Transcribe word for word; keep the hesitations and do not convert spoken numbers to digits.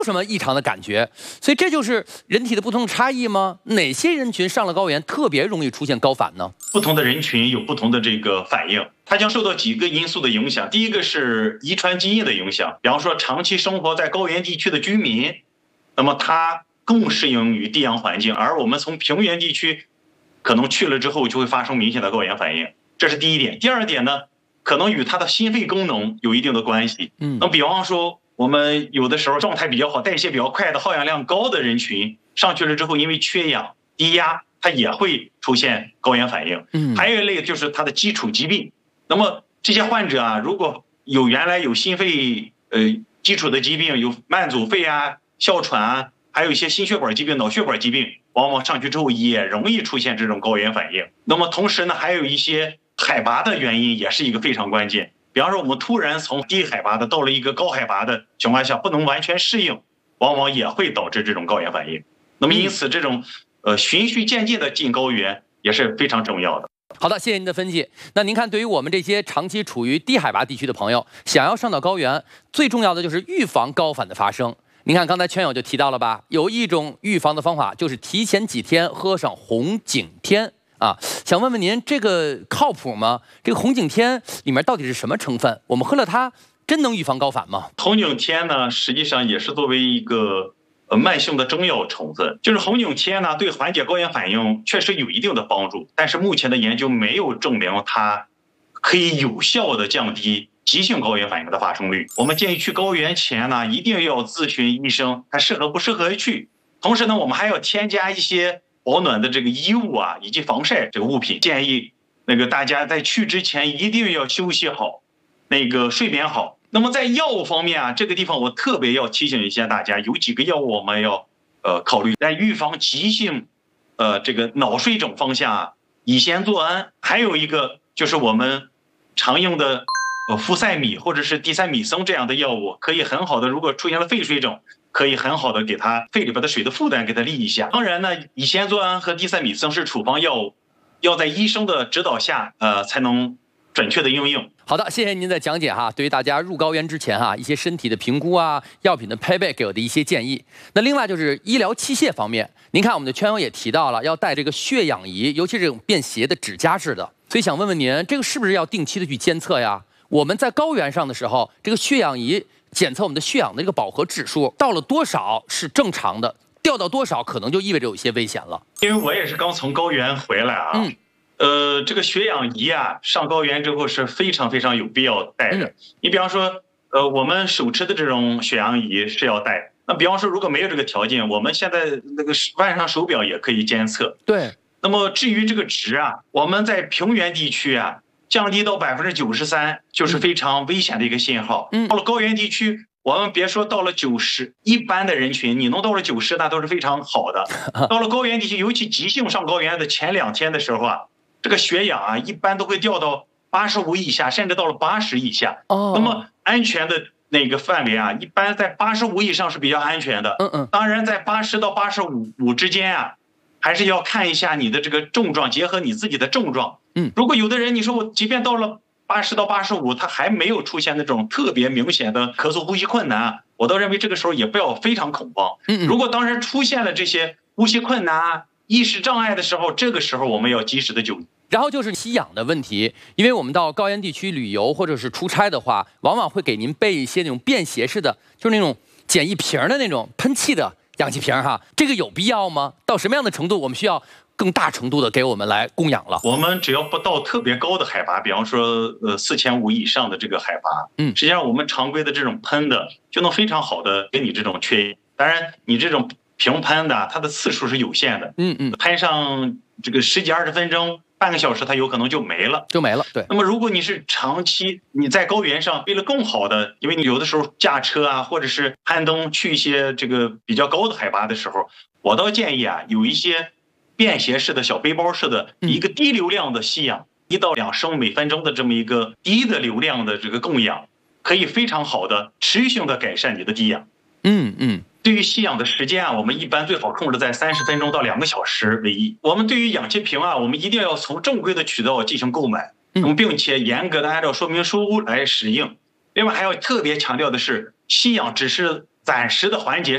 什么异常的感觉。所以这就是人体的不同差异吗？哪些人群上了高原特别容易出现高反呢？ 不同的人群有不同的这个反应，它将受到几个因素的影响。第一个是遗传基因的影响，比方说长期生活在高原地区的居民，那么他更适应于低氧环境，而我们从平原地区可能去了之后就会发生明显的高原反应，这是第一点。第二点呢，可能与他的心肺功能有一定的关系。嗯，那比方说我们有的时候状态比较好、代谢比较快的、耗氧量高的人群上去了之后，因为缺氧、低压，它也会出现高原反应。嗯，还有一类就是它的基础疾病。那么这些患者啊，如果有原来有心肺呃基础的疾病，有慢阻肺啊、哮喘啊，还有一些心血管疾病、脑血管疾病，往往上去之后也容易出现这种高原反应。那么同时呢，还有一些海拔的原因也是一个非常关键。比方说我们突然从低海拔的到了一个高海拔的情况下，不能完全适应，往往也会导致这种高原反应。那么因此这种呃循序渐进的进高原也是非常重要的。 好的，谢谢您的分析。那您看，对于我们这些长期处于低海拔地区的朋友，想要上到高原，最重要的就是预防高反的发生。您看，刚才圈友就提到了吧，有一种预防的方法就是提前几天喝上红景天啊。想问问您，这个靠谱吗？这个红景天里面到底是什么成分？我们喝了它，真能预防高反吗？ 红景天呢，实际上也是作为一个呃慢性的中药成分，就是红景天呢，对缓解高原反应确实有一定的帮助，但是目前的研究没有证明它可以有效的降低急性高原反应的发生率。我们建议去高原前呢，一定要咨询医生，它适合不适合去。同时呢，我们还要添加一些保暖的这个衣物啊，以及防晒这个物品。建议那个大家在去之前一定要休息好，那个睡眠好。那么在药物方面啊，这个地方我特别要提醒一下大家，有几个药物我们要呃考虑，在预防急性呃这个脑水肿方向啊，乙酰唑胺，还有一个就是我们常用的呃呋塞米或者是地塞米松这样的药物，可以很好的，如果出现了肺水肿，可以很好的给它肺里边的水的负担给它利一下。当然呢，乙酰唑胺和地塞米松是处方药物，要在医生的指导下呃才能准确的应用。 好的，谢谢您的讲解哈。对于大家入高原之前哈，一些身体的评估啊，药品的配备给我的一些建议。那另外就是医疗器械方面，您看我们的圈友也提到了要带这个血氧仪，尤其这种便携的指甲式的。所以想问问您，这个是不是要定期的去监测呀？我们在高原上的时候，这个血氧仪检测我们的血氧的这个饱和指数到了多少是正常的，掉到多少可能就意味着有些危险了。 因为我也是刚从高原回来啊。嗯。呃，这个血氧仪啊，上高原之后是非常非常有必要带的。嗯、你比方说，呃，我们手持的这种血氧仪是要带。那比方说，如果没有这个条件，我们现在那个腕上手表也可以监测。 对。 那么至于这个值啊，我们在平原地区啊，降低到百分之九十三，就是非常危险的一个信号。嗯。到了高原地区，我们别说到了九十，一般的人群你能到了九十，那都是非常好的。到了高原地区，尤其急性上高原的前两天的时候啊。这个血氧啊，一般都会掉到八十五以下，甚至到了八十以下。哦。那么安全的那个范围啊，一般在八十五以上是比较安全的。嗯嗯。当然，在八十到八十五五之间啊，还是要看一下你的这个症状，结合你自己的症状。嗯。如果有的人你说我即便到了八十到八十五，他还没有出现那种特别明显的咳嗽、呼吸困难，我倒认为这个时候也不要非常恐慌。嗯嗯。如果当时出现了这些呼吸困难啊、意识障碍的时候，这个时候我们要及时的就医。 然后就是吸氧的问题，因为我们到高原地区旅游或者是出差的话，往往会给您备一些那种便携式的，就是那种简易瓶的那种喷气的氧气瓶哈，这个有必要吗？到什么样的程度我们需要更大程度的给我们来供氧了？ 我们只要不到特别高的海拔，比方说呃四千五以上的这个海拔，嗯，实际上我们常规的这种喷的就能非常好的给你这种缺。当然，你这种瓶喷的它的次数是有限的，嗯嗯，喷上这个十几二十分钟。半个小时它有可能就没了， 就没了。对。 那么如果你是长期你在高原上，为了更好的，因为你有的时候驾车啊，或者是攀登去一些这个比较高的海拔的时候，我倒建议啊，有一些便携式的小背包式的一个低流量的吸氧，一到两升每分钟的这么一个低的流量的这个供氧，可以非常好的持续性的改善你的低氧。嗯嗯。对于吸氧的时间啊，我们一般最好控制在三十分钟到两个小时为宜。我们对于氧气瓶啊，我们一定要从正规的渠道进行购买，嗯，并且严格的按照说明书来使用。另外还要特别强调的是，吸氧只是暂时的缓解